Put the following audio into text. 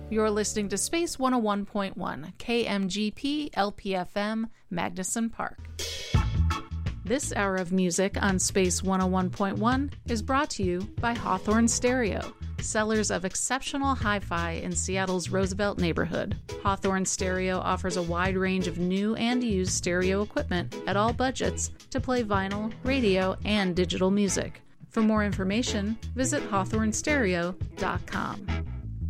You're listening to Space 101.1, KMGP LPFM, Magnuson Park. This hour of music on Space 101.1 is brought to you by Hawthorne Stereo, sellers of exceptional hi-fi in Seattle's Roosevelt neighborhood. Hawthorne Stereo offers a wide range of new and used stereo equipment at all budgets to play vinyl, radio, and digital music. For more information, visit hawthornestereo.com.